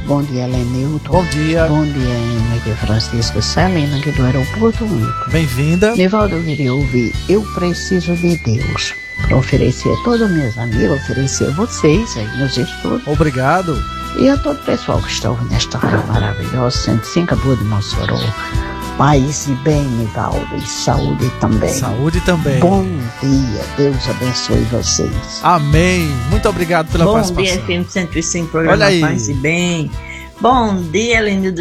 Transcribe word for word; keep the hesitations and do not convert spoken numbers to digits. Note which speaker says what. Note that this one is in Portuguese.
Speaker 1: Bom dia, Lenilton.
Speaker 2: Bom dia.
Speaker 1: Bom dia, Emília Francisca Celina, aqui do Aeroporto Único.
Speaker 2: Bem-vinda.
Speaker 1: Nivaldo, eu queria ouvir Eu Preciso de Deus. Para oferecer a todas as minhas amigas, oferecer a vocês aí nos estudos.
Speaker 2: Obrigado.
Speaker 1: E a todo o pessoal que está ouvindo esta rádio maravilhosa, cento e cinco Boa de Mossoró. Paz e bem, Nivaldo, e saúde também.
Speaker 2: Saúde também.
Speaker 1: Bom dia, Deus abençoe vocês.
Speaker 2: Amém. Muito obrigado pela
Speaker 3: Bom
Speaker 2: participação.
Speaker 3: dia, F M cento e cinco, programa
Speaker 2: Olha aí.
Speaker 3: Paz e Bem. Bom dia, Lenildo